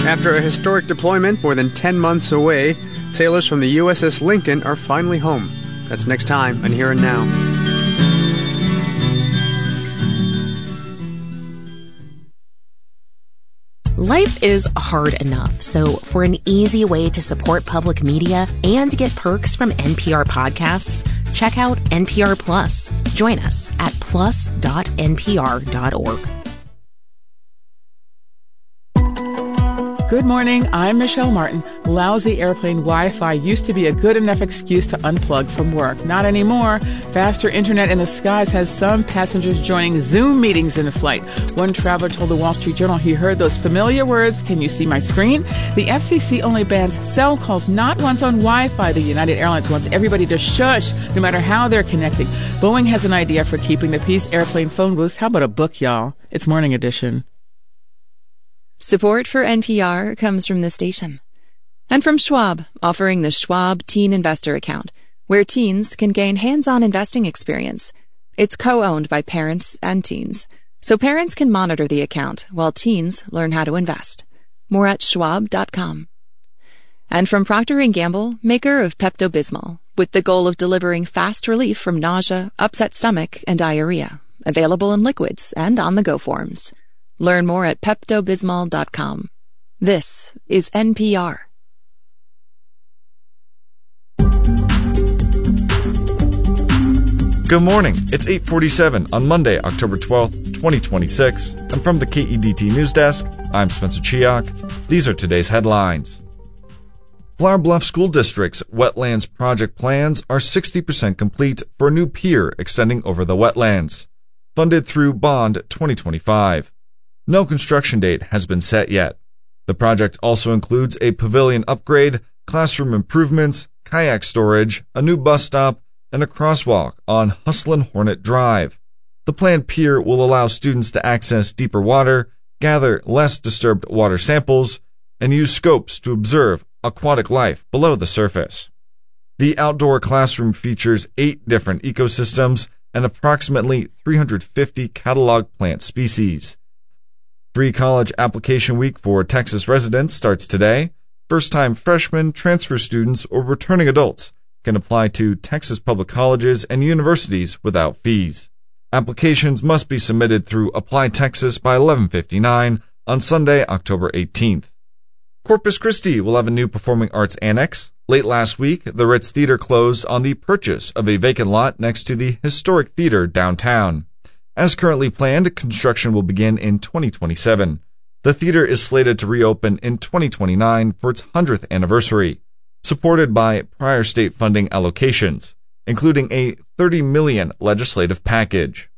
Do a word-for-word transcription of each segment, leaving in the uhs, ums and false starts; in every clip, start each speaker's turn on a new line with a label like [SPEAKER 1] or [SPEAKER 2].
[SPEAKER 1] After a historic deployment more than ten months away, sailors from the U S S Lincoln are finally home. That's next time on Here and Now.
[SPEAKER 2] Life is hard enough, so for an easy way to support public media and get perks from N P R podcasts, check out N P R Plus. Join us at plus dot n p r dot org.
[SPEAKER 3] Good morning, I'm Michelle Martin. Lousy airplane Wi-Fi used to be a good enough excuse to unplug from work. Not anymore. Faster internet in the skies has some passengers joining Zoom meetings in flight. One traveler told the Wall Street Journal he heard those familiar words, "Can you see my screen?" The F C C only bans cell calls, not ones on Wi-Fi. The United Airlines wants everybody to shush, no matter how they're connecting. Boeing has an idea for keeping the peace. Airplane phone booths. How about a book, y'all? It's Morning Edition.
[SPEAKER 4] Support for N P R comes from this station. And from Schwab, offering the Schwab Teen Investor Account, where teens can gain hands-on investing experience. It's co-owned by parents and teens, so parents can monitor the account while teens learn how to invest. More at schwab dot com. And from Procter and Gamble, maker of Pepto-Bismol, with the goal of delivering fast relief from nausea, upset stomach, and diarrhea. Available in liquids and on-the-go forms. Learn more at pepto bismol dot com. This is N P R.
[SPEAKER 5] Good morning. It's eight forty-seven on Monday, October twelfth, twenty twenty-six. And from the K E D T News Desk, I'm Spencer Chiak. These are today's headlines. Flower Bluff School District's wetlands project plans are sixty percent complete for a new pier extending over the wetlands, funded through Bond twenty twenty-five. No construction date has been set yet. The project also includes a pavilion upgrade, classroom improvements, kayak storage, a new bus stop, and a crosswalk on Hustlin' Hornet Drive. The planned pier will allow students to access deeper water, gather less disturbed water samples, and use scopes to observe aquatic life below the surface. The outdoor classroom features eight different ecosystems and approximately three hundred fifty catalog plant species. Free college application week for Texas residents starts today. First-time freshmen, transfer students, or returning adults can apply to Texas public colleges and universities without fees. Applications must be submitted through Apply Texas by eleven fifty-nine on Sunday, October eighteenth. Corpus Christi will have a new performing arts annex. Late last week, the Ritz Theater closed on the purchase of a vacant lot next to the historic theater downtown. As currently planned, construction will begin in twenty twenty-seven. The theater is slated to reopen in twenty twenty-nine for its hundredth anniversary, supported by prior state funding allocations, including a thirty million dollars legislative package.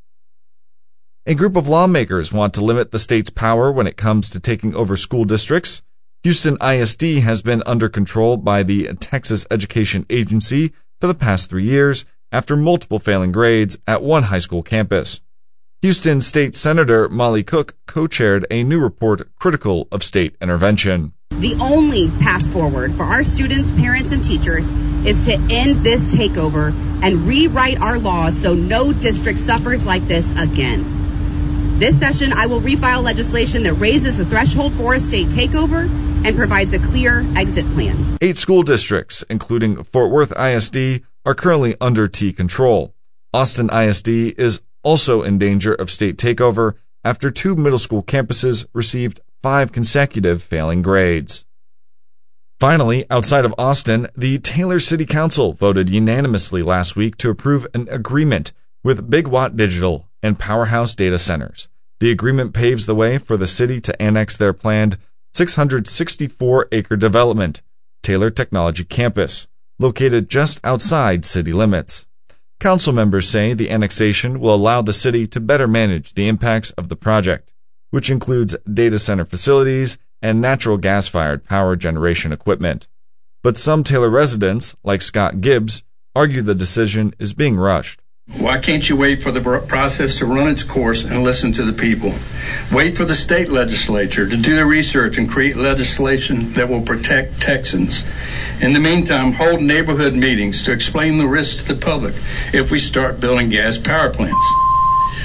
[SPEAKER 5] A group of lawmakers want to limit the state's power when it comes to taking over school districts. Houston I S D has been under control by the Texas Education Agency for the past three years, after multiple failing grades at one high school campus. Houston State Senator Molly Cook co-chaired a new report critical of state intervention.
[SPEAKER 6] The only path forward for our students, parents, and teachers is to end this takeover and rewrite our laws so no district suffers like this again. This session, I will refile legislation that raises the threshold for a state takeover and provides a clear exit plan. Eight
[SPEAKER 5] school districts, including Fort Worth I S D, are currently under T control. Austin I S D is also in danger of state takeover after two middle school campuses received five consecutive failing grades. Finally, outside of Austin, the Taylor City Council voted unanimously last week to approve an agreement with Big Watt Digital and Powerhouse Data Centers. The agreement paves the way for the city to annex their planned six hundred sixty-four acre development, Taylor Technology Campus, located just outside city limits. Council members say the annexation will allow the city to better manage the impacts of the project, which includes data center facilities and natural gas-fired power generation equipment. But some Taylor residents, like Scott Gibbs, argue the decision is being rushed.
[SPEAKER 7] Why can't you wait for the process to run its course and listen to the people? Wait for the state legislature to do the research and create legislation that will protect Texans. In the meantime, hold neighborhood meetings to explain the risks to the public if we start building gas power plants.